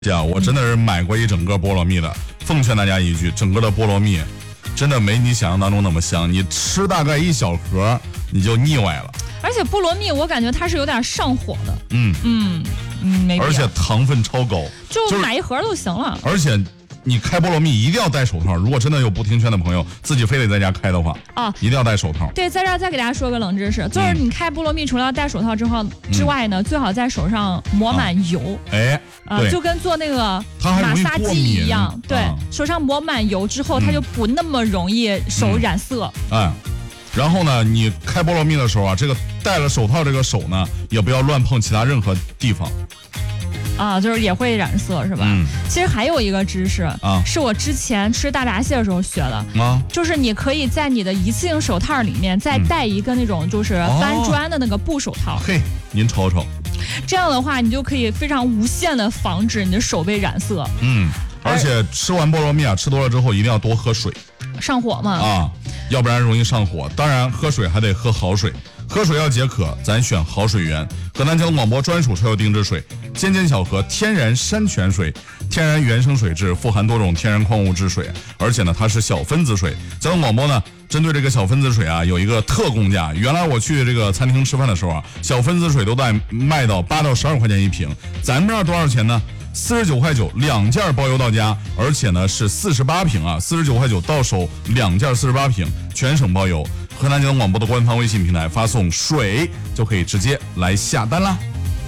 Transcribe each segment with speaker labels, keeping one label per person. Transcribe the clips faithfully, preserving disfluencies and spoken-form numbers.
Speaker 1: 呀，我真的是买过一整个菠萝蜜的。奉劝大家一句，整个的菠萝蜜真的没你想象当中那么香，你吃大概一小盒你就腻歪了。
Speaker 2: 而且菠萝蜜我感觉它是有点上火的。
Speaker 1: 嗯
Speaker 2: 嗯嗯，没必要。
Speaker 1: 而且糖分超高，
Speaker 2: 就买一盒就行了。
Speaker 1: 而且你开菠萝蜜一定要戴手套，如果真的有不听劝的朋友，自己非得在家开的话，啊，一定要戴手套。
Speaker 2: 对，在这儿再给大家说个冷知识，就是你开菠萝蜜除了要戴手套之后之外呢，嗯、最好在手上抹满油。
Speaker 1: 啊、哎，
Speaker 2: 啊、呃，就跟做那个马杀鸡一样，对，啊、手上抹满油之后，它就不那么容易手染色。
Speaker 1: 嗯、哎。然后呢，你开菠萝蜜的时候啊，这个戴了手套，这个手呢也不要乱碰其他任何地方。
Speaker 2: 啊，就是也会染色是吧？嗯，其实还有一个知识啊，是我之前吃大闸蟹的时候学的啊，就是你可以在你的一次性手套里面再戴一个那种就是搬砖的那个布手套。
Speaker 1: 哦、嘿，您瞅瞅，
Speaker 2: 这样的话你就可以非常无限的防止你的手被染色。
Speaker 1: 嗯，而且吃完菠萝蜜啊，吃多了之后一定要多喝水，
Speaker 2: 上火嘛
Speaker 1: 啊，要不然容易上火。当然，喝水还得喝好水。喝水要解渴，咱选好水源。河南交通广播专属车友定制水，尖尖小河天然山泉水，天然原生水质，富含多种天然矿物质水，而且呢它是小分子水。交通广播呢针对这个小分子水啊有一个特供价。原来我去这个餐厅吃饭的时候啊，小分子水都在卖到八到十二块钱一瓶，咱们这儿多少钱呢？四十九块九，两件包邮到家，而且呢是四十八瓶啊，四十九块九到手两件四十八瓶，全省包邮。河南交通广播的官方微信平台发送水就可以直接来下单啦。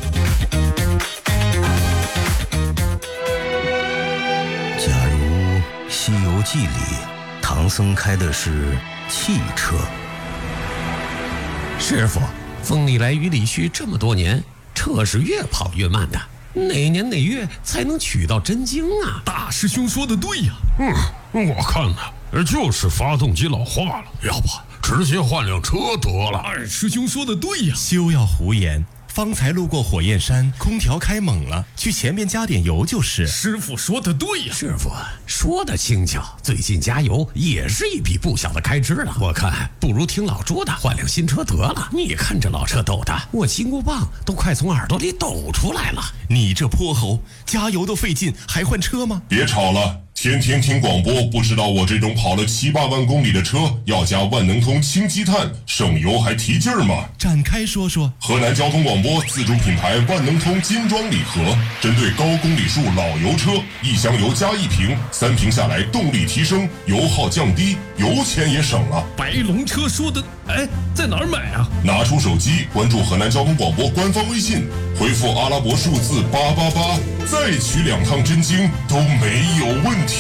Speaker 3: 假如《西游记》里唐僧开的是汽车，
Speaker 4: 师傅，风里来雨里去这么多年，车是越跑越慢的，哪年哪月才能取到真经啊？
Speaker 5: 大师兄说的对呀。嗯，我看呢，就是发动机老化了，要不直接换辆车得了。二师兄说的对呀。
Speaker 6: 休要胡言，方才路过火焰山，空调开猛了，去前面加点油就是。
Speaker 5: 师傅说的对呀。
Speaker 4: 师傅说的轻巧，最近加油也是一笔不小的开支了。我看不如听老朱的，换辆新车得了。你看这老车抖的，我金箍棒都快从耳朵里抖出来了。
Speaker 6: 你这泼猴，加油都费劲，还换车吗？
Speaker 7: 别吵了。天天听广播，不知道我这种跑了七八万公里的车要加万能通氢积碳，省油还提劲儿吗？
Speaker 6: 展开说说。
Speaker 7: 河南交通广播自主品牌万能通金装礼盒，针对高公里数老油车，一箱油加一瓶，三瓶下来动力提升，油耗降低，油钱也省了。
Speaker 5: 白龙车说的，哎，在哪儿买啊？
Speaker 7: 拿出手机关注河南交通广播官方微信，回复阿拉伯数字八八八，再取两趟真经都没有问题。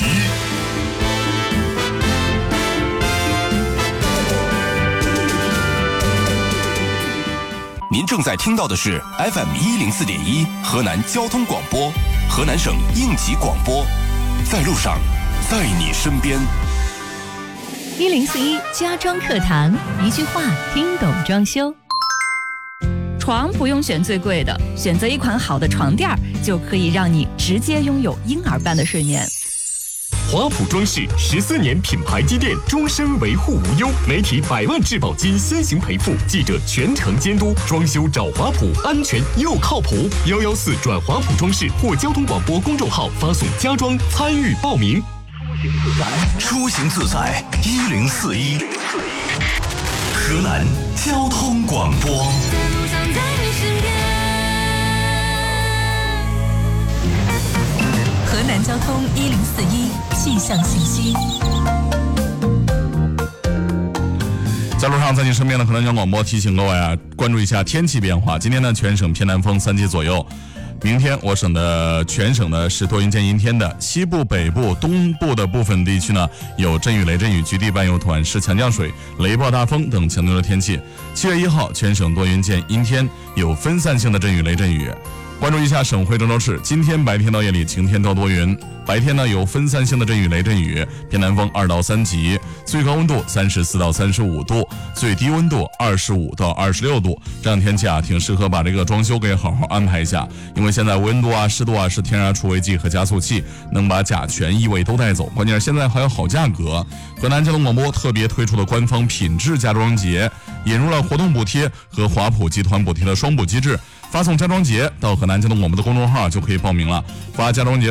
Speaker 8: 您正在听到的是 F M 一零四点一河南交通广播，河南省应急广播，在路上，在你身边。
Speaker 9: 一零四一家装课堂，一句话听懂装修。床不用选最贵的，选择一款好的床垫就可以让你直接拥有婴儿般的睡眠。
Speaker 10: 华普装饰十四年品牌积淀，终身维护无忧，媒体百万质保金先行赔付，记者全程监督，装修找华普，安全又靠谱。幺幺四转华普装饰或交通广播公众号发送家装参与报名。
Speaker 8: 出行自在一零四一，河南交通广播。
Speaker 9: 河南交通一零四一气象信息。
Speaker 1: 在路上，在你身边的河南交通广播提醒各位啊，关注一下天气变化。今天呢，全省偏南风三级左右。明天我省的全省呢是多云见阴天的，西部、北部、东部的部分地区呢有阵雨、雷阵雨、局地伴有短时强降水、雷暴大风等强对流天气。七月一号，全省多云见阴天，有分散性的阵雨、雷阵雨。关注一下省会郑州市，今天白天到夜里晴天到多云，白天呢有分散性的阵雨、雷阵雨，偏南风二到三级，最高温度三十四到三十五度，最低温度二十五到二十六度。这样天气啊，挺适合把这个装修给好好安排一下，因为现在温度啊、湿度啊是天然除味剂和加速器，能把甲醛异味都带走。关键是现在还有好价格，河南交通广播特别推出的官方品质家装节，引入了活动补贴和华普集团补贴的双补机制。 发送家装节到河南交通广播的公众号就可以报名了。发家装节